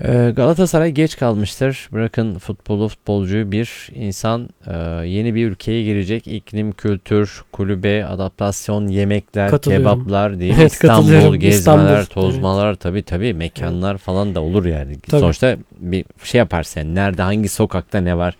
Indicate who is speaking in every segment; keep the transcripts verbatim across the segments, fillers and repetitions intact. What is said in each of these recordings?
Speaker 1: Ee, Galatasaray geç kalmıştır. Bırakın futbolu, futbolcuyu, bir insan e, yeni bir ülkeye girecek. İklim, kültür, kulübe, adaptasyon, yemekler,
Speaker 2: Katılıyorum.
Speaker 1: kebaplar değil mi?
Speaker 2: Evet,
Speaker 1: İstanbul,
Speaker 2: katılıyorum.
Speaker 1: gezmeler,
Speaker 2: İstanbul.
Speaker 1: tozmalar, tabii tabii mekanlar falan da olur yani.
Speaker 2: Tabii.
Speaker 1: Sonuçta bir şey yaparsın. Yani nerede, hangi sokakta ne var?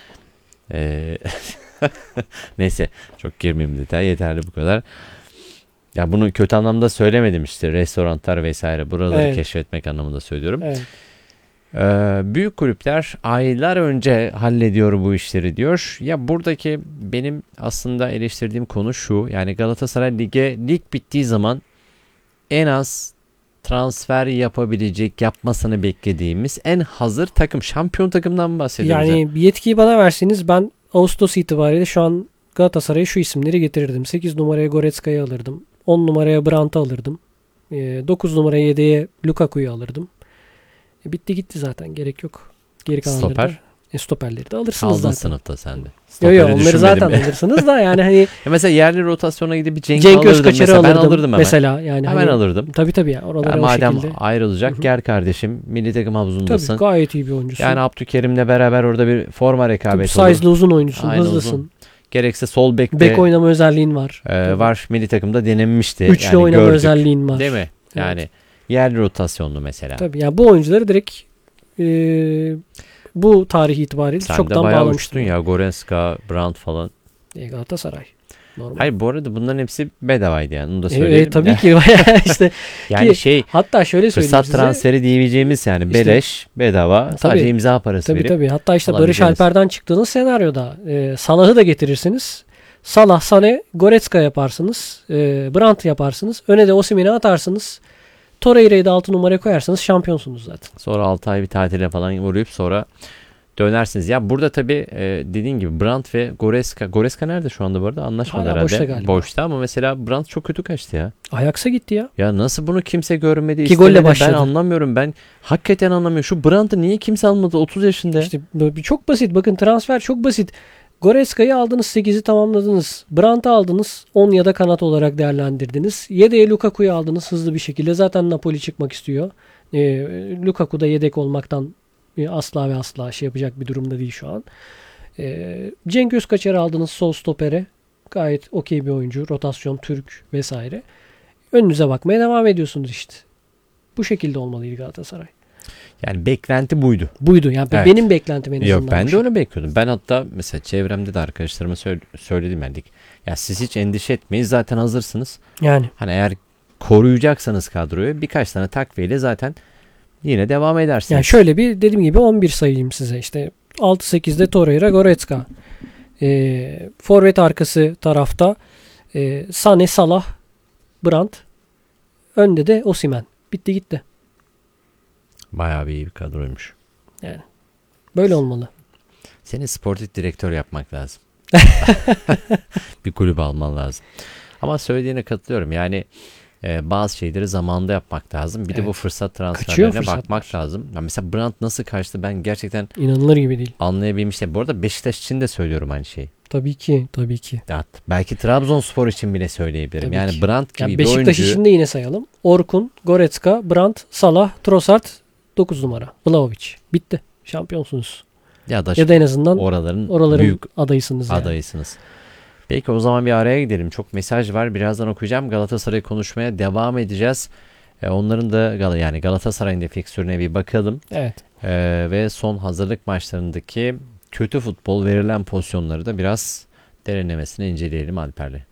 Speaker 1: Ee, Neyse, çok girmeyeyim detay, yeterli bu kadar. Ya bunu kötü anlamda söylemedim, işte restoranlar vesaire, buraları
Speaker 2: Evet.
Speaker 1: keşfetmek anlamında söylüyorum.
Speaker 2: Evet.
Speaker 1: Ee, büyük kulüpler aylar önce hallediyor bu işleri diyor. Ya buradaki benim aslında eleştirdiğim konu şu. Yani Galatasaray lige, lig bittiği zaman en az transfer yapabilecek, yapmasını beklediğimiz en hazır takım, şampiyon takımdan bahsediyoruz.
Speaker 2: Yani bir yetkiyi bana verseniz ben Ağustos itibariyle şu an Galatasaray'a şu isimleri getirirdim. sekiz numaraya Goretzka'yı alırdım. on numaraya Brandt'ı alırdım. dokuz numaraya yedeğe Lukaku'yu alırdım. E, bitti gitti zaten. Gerek yok. Geri kalanları
Speaker 1: Stoper?
Speaker 2: da. E, stoperleri de alırsınız
Speaker 1: Kaldın
Speaker 2: zaten.
Speaker 1: sınıfta sen de.
Speaker 2: Yok
Speaker 1: Stoperi
Speaker 2: yok onları
Speaker 1: düşünmedim
Speaker 2: zaten
Speaker 1: ya.
Speaker 2: alırsınız da yani hani
Speaker 1: Ya mesela yerli rotasyona gidip bir Cenk,
Speaker 2: Cenk
Speaker 1: alırdım
Speaker 2: Özkaçar'ı
Speaker 1: mesela. Ben
Speaker 2: alırdım
Speaker 1: alırdım hemen.
Speaker 2: mesela. Yani
Speaker 1: Hemen
Speaker 2: hani,
Speaker 1: alırdım.
Speaker 2: tabii tabii ya oraları
Speaker 1: Ya
Speaker 2: o
Speaker 1: madem
Speaker 2: şekilde.
Speaker 1: ayrılacak,
Speaker 2: Hı hı.
Speaker 1: gel kardeşim, milli takım havuzundasın.
Speaker 2: Tabii gayet iyi bir oyuncusun.
Speaker 1: Yani Abdülkerim'le beraber orada bir forma
Speaker 2: Tabii
Speaker 1: rekabeti olur.
Speaker 2: size'lı uzun oyuncusun.
Speaker 1: Aynen,
Speaker 2: Hızlısın.
Speaker 1: uzun. Gerekse sol bekte
Speaker 2: Bek oynama özelliğin var.
Speaker 1: e, var, milli takımda denenmişti.
Speaker 2: Üçlü
Speaker 1: yani
Speaker 2: oynama
Speaker 1: gördük.
Speaker 2: özelliğin var.
Speaker 1: Değil mi? Yani
Speaker 2: Evet.
Speaker 1: yerli rotasyonlu mesela.
Speaker 2: Tabii yani bu oyuncuları direkt e, bu tarih itibariyle
Speaker 1: Sen de
Speaker 2: çoktan
Speaker 1: bayağı
Speaker 2: bağlamıştım.
Speaker 1: uçtun ya. Goretzka, Brandt falan.
Speaker 2: E, Galatasaray. Normal.
Speaker 1: Hayır, bu arada bunların hepsi bedavaydı yani. Onu da
Speaker 2: E,
Speaker 1: söyleyelim.
Speaker 2: e, tabii ki bayağı işte
Speaker 1: Yani
Speaker 2: ki,
Speaker 1: şey,
Speaker 2: hatta şöyle söyleyeyim
Speaker 1: fırsat
Speaker 2: size.
Speaker 1: transferi diyebileceğimiz yani
Speaker 2: İşte-
Speaker 1: beleş, bedava,
Speaker 2: Tabii.
Speaker 1: sadece imza parası
Speaker 2: Tabii
Speaker 1: verip.
Speaker 2: tabii. Hatta işte Barış
Speaker 1: alabileceğiniz.
Speaker 2: Alper'den çıktığınız senaryoda e, Salah'ı da getirirsiniz. Salah, Sané, Goretzka yaparsınız. E, Brandt yaparsınız. Öne de Osimhen'i atarsınız. Torreira'yı da altı numaraya koyarsanız şampiyonsunuz zaten.
Speaker 1: Sonra altı ay bir tatile falan uğrayıp sonra dönersiniz. Ya burada tabii e, dediğin gibi Brandt ve Goretzka. Goretzka nerede şu anda bu arada? Anlaşmadı
Speaker 2: Hala
Speaker 1: herhalde.
Speaker 2: boşta galiba.
Speaker 1: Boşta ama mesela Brandt çok kötü kaçtı ya.
Speaker 2: Ajax'a gitti ya.
Speaker 1: Ya nasıl bunu kimse görmedi,
Speaker 2: İki golle
Speaker 1: istemedi, ben
Speaker 2: başladı.
Speaker 1: anlamıyorum. Ben hakikaten anlamıyorum. Şu Brandt'ı niye kimse almadı otuz yaşında?
Speaker 2: İşte böyle bir- çok basit. Bakın transfer çok basit. Goretzka'yı aldınız, sekizi tamamladınız. Brandt'ı aldınız, on ya da kanat olarak değerlendirdiniz. Yedeğe Lukaku'yu aldınız hızlı bir şekilde. Zaten Napoli çıkmak istiyor. E, Lukaku da yedek olmaktan e, asla ve asla şey yapacak bir durumda değil şu an. E, Cenk Özkaçar'ı aldınız sol stopere. Gayet okey bir oyuncu. Rotasyon, Türk vesaire. Önünüze bakmaya devam ediyorsunuz işte. Bu şekilde olmalıydı Galatasaray.
Speaker 1: Yani beklenti buydu.
Speaker 2: Buydu. Yani
Speaker 1: Evet.
Speaker 2: benim beklentim en azından.
Speaker 1: Yok, ben
Speaker 2: bu
Speaker 1: de öyle bekliyordum. Ben hatta mesela çevremde de arkadaşlarıma söyle- söyledim yani. Ya siz hiç endişe etmeyin, zaten hazırsınız.
Speaker 2: Yani.
Speaker 1: Hani eğer koruyacaksanız kadroyu, birkaç tane takviyeyle zaten yine devam edersiniz.
Speaker 2: Yani şöyle bir dediğim gibi on bir sayayım size. İşte altı sekizde Torreira, Goretzka. Ee, forvet arkası tarafta e, Sané, Salah, Brandt. Önde de Osimhen. Bitti gitti.
Speaker 1: Bayağı bir iyi bir kadroymuş.
Speaker 2: Böyle olmalı.
Speaker 1: Seni sportif direktör yapmak lazım. Bir kulüp alman lazım. Ama söylediğine katılıyorum. Yani e, bazı şeyleri zamanında yapmak lazım. Bir de
Speaker 2: Evet.
Speaker 1: bu fırsat
Speaker 2: Kaçıyor
Speaker 1: transferlerine
Speaker 2: fırsatlar.
Speaker 1: bakmak lazım. Ya mesela Brandt nasıl kaçtı, ben gerçekten
Speaker 2: İnanılır gibi değil.
Speaker 1: anlayabilmiştim. Bu arada Beşiktaş için de söylüyorum aynı şeyi.
Speaker 2: Tabii ki. Tabii ki.
Speaker 1: Ya, belki Trabzonspor için bile söyleyebilirim.
Speaker 2: Tabii
Speaker 1: yani
Speaker 2: ki.
Speaker 1: Brandt gibi
Speaker 2: Yani
Speaker 1: bir
Speaker 2: Beşiktaş
Speaker 1: oyuncu.
Speaker 2: için de yine sayalım. Orkun, Goretzka, Brandt, Salah, Trossard, dokuz numara. Vlahovic. Bitti. Şampiyonsunuz.
Speaker 1: Ya da,
Speaker 2: Ya da en azından
Speaker 1: oraların,
Speaker 2: oraların
Speaker 1: büyük
Speaker 2: adayısınız yani.
Speaker 1: adayısınız. Peki o zaman bir araya gidelim. Çok mesaj var. Birazdan okuyacağım. Galatasaray'ı konuşmaya devam edeceğiz. E, onların da Gal- yani Galatasaray'ın da fiksürüne bir bakalım.
Speaker 2: Evet.
Speaker 1: E, ve son hazırlık maçlarındaki kötü futbol verilen pozisyonları da biraz derinlemesine inceleyelim Alper'le.